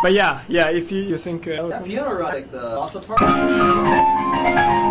But yeah, if you think that piano, like the salsa part.